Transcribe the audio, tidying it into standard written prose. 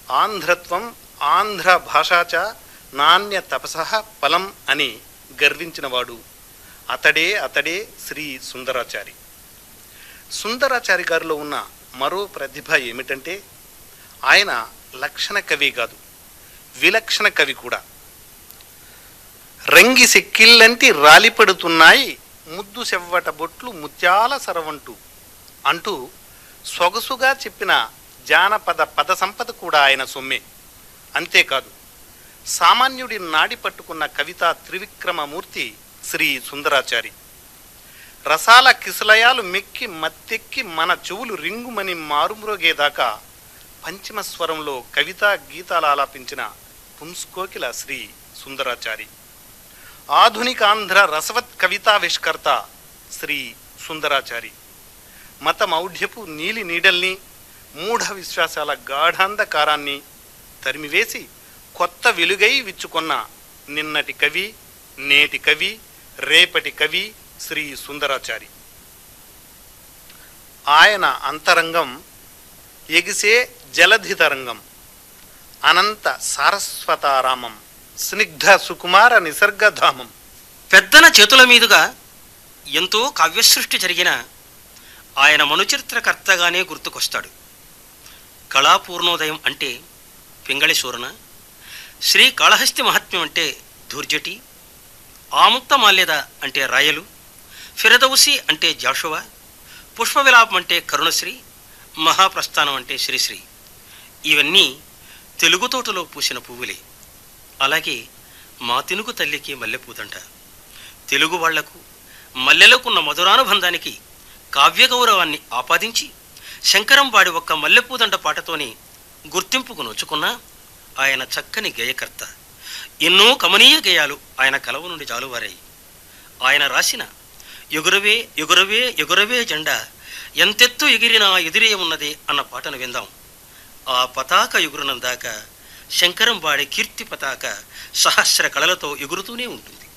ఆంధ్రత్వం ఆంధ్ర భాషాచ నాణ్య తపసః ఫలం అని గర్వించినవాడు అతడే శ్రీ సుందరాచారి. సుందరాచారి గారిలో ఉన్న మరో ప్రతిభ ఏమిటంటే ఆయన లక్షణ కవి కాదు, విలక్షణ కవి కూడా. రంగి సెక్కిళ్ళంటి రాలిపడుతున్నాయి ముద్దు సెవ్వట బొట్లు ముత్యాల సరవంటూ అంటూ సొగసుగా చెప్పిన జానపద పద సంపద కూడా ఆయన సొమ్మే. అంతేకాదు, సామాన్యుడి నాడి పట్టుకున్న కవితా త్రివిక్రమమూర్తి శ్రీ సుందరాచారి. రసాల కిసలయాలు మెక్కి మత్తెక్కి మన చెవులు రింగుమని మారుమ్రోగేదాకా పంచమ స్వరంలో కవితా గీతాలు ఆలాపించిన పుంస్కోకిల శ్రీ సుందరాచారి. ఆధునికాంధ్ర రసవత్ కవితావిష్కర్త శ్రీ సుందరాచారి. మత మౌఢ్యపు నీలి నీడల్ని, మూఢ విశ్వాసాల గాఢాంధకారాన్ని తరిమివేసి కొత్త వెలుగై విచ్చుకొన్న నిన్నటి కవి, నేటి కవి, రేపటి కవి శ్రీ సుందరాచారి. ఆయన అంతరంగం ఎగిసే జలధి తరంగం, అనంత సారస్వతారామం, స్నిగ్ధ సుకుమార నిసర్గధామం. పెద్దల చేతుల మీదుగా ఎంతో కావ్యసృష్టి జరిగిన ఆయన మనుచరిత్రకర్తగానే గుర్తుకొస్తాడు. కళాపూర్ణోదయం అంటే పింగళి సూరణ, శ్రీకాళహస్తి మహాత్మ్యం అంటే ధూర్జటి, ఆముక్త మాల్యద అంటే రాయలు, ఫిరదౌసి అంటే జాషువా, పుష్పవిలాపం అంటే కరుణశ్రీ, మహాప్రస్థానం అంటే శ్రీశ్రీ. ఇవన్నీ తెలుగు తోటలో పూసిన పువ్వులే. అలాగే మా తెనుగు తల్లికి మల్లెపూదంట. తెలుగు వాళ్లకు మల్లెలకున్న మధురానుబంధానికి కావ్య గౌరవాన్ని ఆపాదించి శంకరంపాడి ఒక్క మల్లెపూదండ పాటతోనే గుర్తింపుకు నోచుకున్న ఆయన చక్కని గేయకర్త. ఎన్నో కమనీయ గేయాలు ఆయన కలవ నుండి జాలువారాయి. ఆయన రాసిన ఎగురవే ఎగురవే ఎగురవే జెండా ఎంతెత్తు ఎగిరినా ఎదురే ఉన్నదే అన్న పాటను విందాం. ఆ పతాక ఎగురునందాక శంకరంపాడి కీర్తి పతాక సహస్ర కళలతో ఎగురుతూనే ఉంటుంది.